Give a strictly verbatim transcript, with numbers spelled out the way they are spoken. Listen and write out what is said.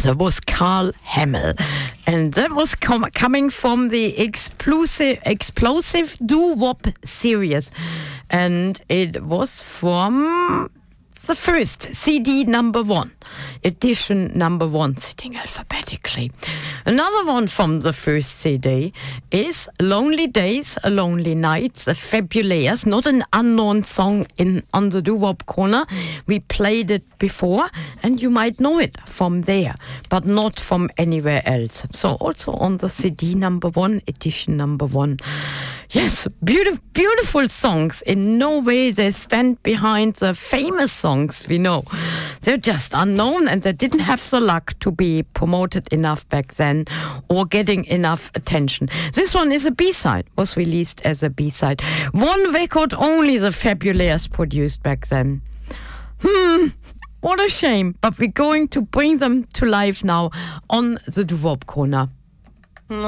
that was Carl Hemmel. And that was com- coming from the explosive, explosive doo-wop series. And it was from the first C D number one, edition number one, sitting alphabetically. Another one from the first C D is Lonely Days, Lonely Nights, a Fabulous, not an unknown song in on the doo-wop corner. We played it before, and you might know it from there, but not from anywhere else. So also on the C D number one, edition number one. Yes, beautiful, beautiful songs. In no way they stand behind the famous songs we know. They're just unknown, and they didn't have the luck to be promoted enough back then or getting enough attention. This one is a B-side, was released as a B-side. One record only the Fabulous produced back then. Hmm, what a shame. But we're going to bring them to life now on the doo-wop corner.